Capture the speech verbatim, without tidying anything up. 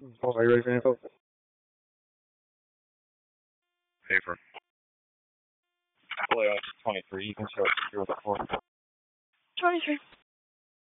Oh, are you ready for info? Paper. Boy, twenty-three. You can show it through the four. twenty-three.